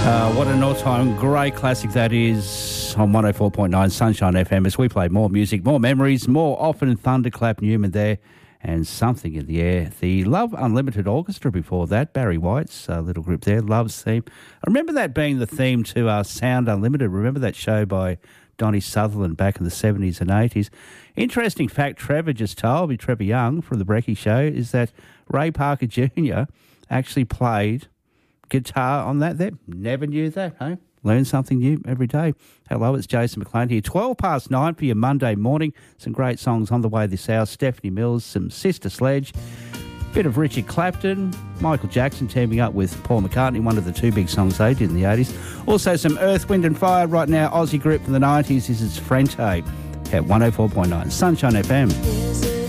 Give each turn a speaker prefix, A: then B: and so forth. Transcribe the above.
A: What an all-time great classic that is on 104.9 Sunshine FM as we play more music, more memories, more often Thunderclap Newman there and Something in the Air. The Love Unlimited Orchestra before that, Barry White's little group there, Love's Theme. I remember that being the theme to Sound Unlimited. Remember that show by Donnie Sutherland back in the 70s and 80s. Interesting fact Trevor just told me, Trevor Young from the Brecky Show, is that Ray Parker Jr. actually played guitar on that there. Never knew that, hey? Learn something new every day. Hello, it's Jason McLean here. 9:12 for your Monday morning. Some great songs on the way this hour. Stephanie Mills, some Sister Sledge, bit of Richard Clapton, Michael Jackson teaming up with Paul McCartney, one of the two big songs they did in the 80s. Also some Earth, Wind and Fire right now. Aussie group from the 90s. This is Frente at 104.9 Sunshine FM.